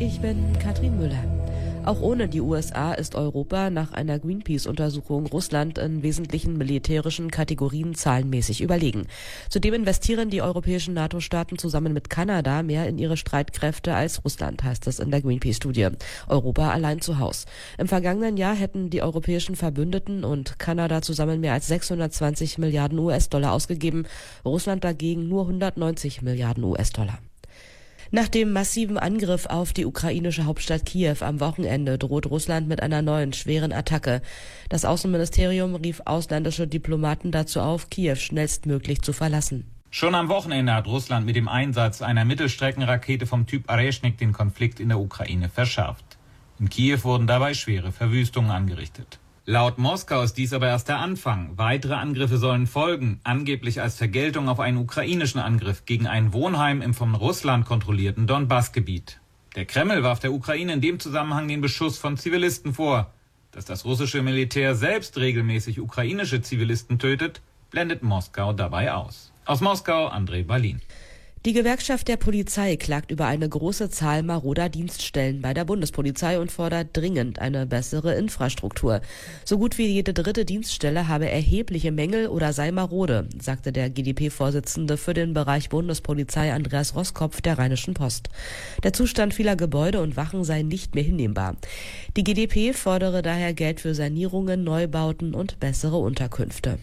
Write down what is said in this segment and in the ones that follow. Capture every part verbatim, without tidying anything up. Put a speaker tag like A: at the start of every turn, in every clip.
A: Ich bin Katrin Müller. Auch ohne die U S A ist Europa nach einer Greenpeace-Untersuchung Russland in wesentlichen militärischen Kategorien zahlenmäßig überlegen. Zudem investieren die europäischen NATO-Staaten zusammen mit Kanada mehr in ihre Streitkräfte als Russland, heißt es in der Greenpeace-Studie. Europa allein zu Haus. Im vergangenen Jahr hätten die europäischen Verbündeten und Kanada zusammen mehr als sechshundertzwanzig Milliarden U S-Dollar ausgegeben, Russland dagegen nur hundertneunzig Milliarden U S-Dollar. Nach dem massiven Angriff auf die ukrainische Hauptstadt Kiew am Wochenende droht Russland mit einer neuen schweren Attacke. Das Außenministerium rief ausländische Diplomaten dazu auf, Kiew schnellstmöglich zu verlassen.
B: Schon am Wochenende hat Russland mit dem Einsatz einer Mittelstreckenrakete vom Typ Areshnik den Konflikt in der Ukraine verschärft. In Kiew wurden dabei schwere Verwüstungen angerichtet. Laut Moskau ist dies aber erst der Anfang. Weitere Angriffe sollen folgen, angeblich als Vergeltung auf einen ukrainischen Angriff gegen ein Wohnheim im von Russland kontrollierten Donbass-Gebiet. Der Kreml warf der Ukraine in dem Zusammenhang den Beschuss von Zivilisten vor. Dass das russische Militär selbst regelmäßig ukrainische Zivilisten tötet, blendet Moskau dabei aus. Aus Moskau, André Berlin.
A: Die Gewerkschaft der Polizei klagt über eine große Zahl maroder Dienststellen bei der Bundespolizei und fordert dringend eine bessere Infrastruktur. So gut wie jede dritte Dienststelle habe erhebliche Mängel oder sei marode, sagte der G d P-Vorsitzende für den Bereich Bundespolizei Andreas Roskopf der Rheinischen Post. Der Zustand vieler Gebäude und Wachen sei nicht mehr hinnehmbar. Die G d P fordere daher Geld für Sanierungen, Neubauten und bessere Unterkünfte.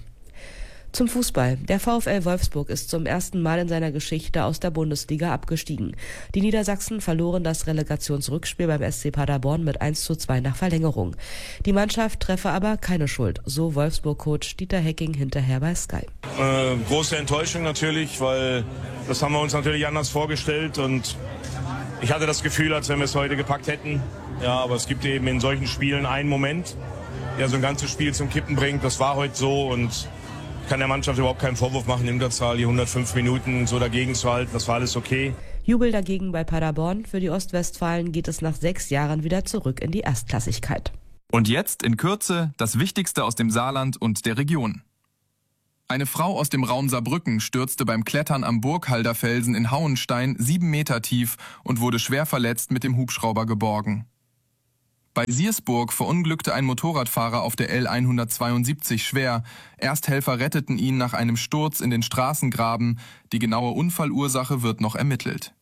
A: Zum Fußball. Der VfL Wolfsburg ist zum ersten Mal in seiner Geschichte aus der Bundesliga abgestiegen. Die Niedersachsen verloren das Relegationsrückspiel beim S C Paderborn mit eins zu zwei nach Verlängerung. Die Mannschaft treffe aber keine Schuld, so Wolfsburg-Coach Dieter Hecking hinterher bei Sky.
C: Äh, große Enttäuschung natürlich, weil das haben wir uns natürlich anders vorgestellt und ich hatte das Gefühl, als wenn wir es heute gepackt hätten. Ja, aber es gibt eben in solchen Spielen einen Moment, der so ein ganzes Spiel zum Kippen bringt. Das war heute so und kann der Mannschaft überhaupt keinen Vorwurf machen, in Unterzahl die hundertfünf Minuten so dagegen zu halten. Das war alles okay.
A: Jubel dagegen bei Paderborn. Für die Ostwestfalen geht es nach sechs Jahren wieder zurück in die Erstklassigkeit.
D: Und jetzt in Kürze das Wichtigste aus dem Saarland und der Region. Eine Frau aus dem Raum Saarbrücken stürzte beim Klettern am Burghalder Felsen in Hauenstein sieben Meter tief und wurde schwer verletzt mit dem Hubschrauber geborgen. Bei Siersburg verunglückte ein Motorradfahrer auf der L hundertzweiundsiebzig schwer. Ersthelfer retteten ihn nach einem Sturz in den Straßengraben. Die genaue Unfallursache wird noch ermittelt.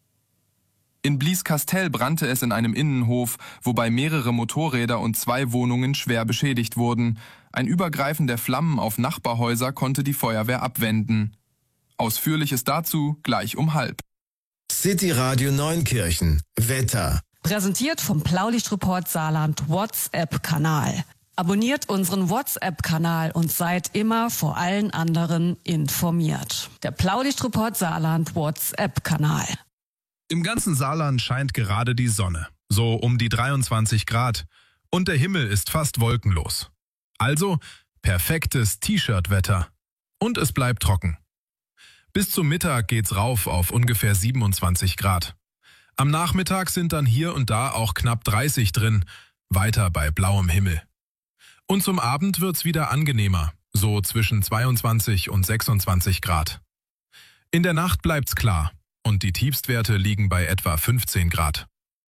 D: In Blieskastel brannte es in einem Innenhof, wobei mehrere Motorräder und zwei Wohnungen schwer beschädigt wurden. Ein Übergreifen der Flammen auf Nachbarhäuser konnte die Feuerwehr abwenden. Ausführliches dazu gleich um halb.
E: City Radio Neunkirchen. Wetter.
F: Präsentiert vom Blaulichtreport Saarland WhatsApp-Kanal. Abonniert unseren WhatsApp-Kanal und seid immer vor allen anderen informiert. Der Blaulichtreport Saarland WhatsApp-Kanal.
G: Im ganzen Saarland scheint gerade die Sonne, so um die dreiundzwanzig Grad. Und der Himmel ist fast wolkenlos. Also perfektes T-Shirt-Wetter. Und es bleibt trocken. Bis zum Mittag geht's rauf auf ungefähr siebenundzwanzig Grad. Am Nachmittag sind dann hier und da auch knapp dreißig drin, weiter bei blauem Himmel. Und zum Abend wird's wieder angenehmer, so zwischen zweiundzwanzig und sechsundzwanzig Grad. In der Nacht bleibt's klar und die Tiefstwerte liegen bei etwa fünfzehn Grad.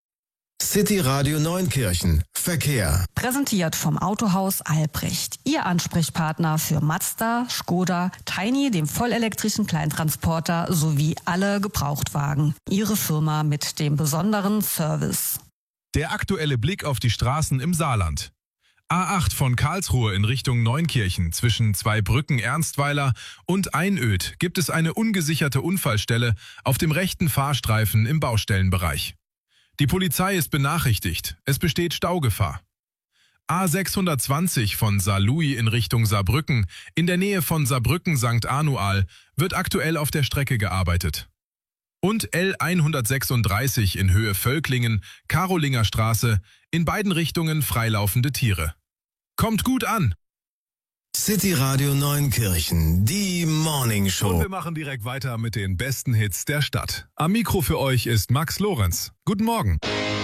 E: City Radio Neunkirchen. Verkehr.
F: Präsentiert vom Autohaus Albrecht. Ihr Ansprechpartner für Mazda, Skoda, Tiny, dem vollelektrischen Kleintransporter sowie alle Gebrauchtwagen. Ihre Firma mit dem besonderen Service.
G: Der aktuelle Blick auf die Straßen im Saarland. A acht von Karlsruhe in Richtung Neunkirchen zwischen zwei Brücken Ernstweiler und Einöd gibt es eine ungesicherte Unfallstelle auf dem rechten Fahrstreifen im Baustellenbereich. Die Polizei ist benachrichtigt, es besteht Staugefahr. A sechshundertzwanzig von Saarlouis in Richtung Saarbrücken in der Nähe von Saarbrücken Sankt Anual wird aktuell auf der Strecke gearbeitet. Und L hundertsechsunddreißig in Höhe Völklingen, Karolinger Straße, in beiden Richtungen freilaufende Tiere. Kommt gut an!
E: City Radio Neunkirchen, die Morning Show.
G: Und wir machen direkt weiter mit den besten Hits der Stadt. Am Mikro für euch ist Max Lorenz. Guten Morgen.